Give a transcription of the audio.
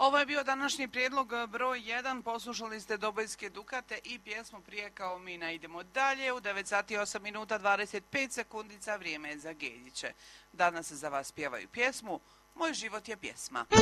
Ovo je bio današnji prijedlog broj 1. Poslušali ste Dobojske Dukate i pjesmu Prije kao mina. Idemo dalje. U 9 sati 8 minuta 25 sekundica vrijeme je za Geljiće. Danas za vas pjevaju pjesmu Moj život je pjesma.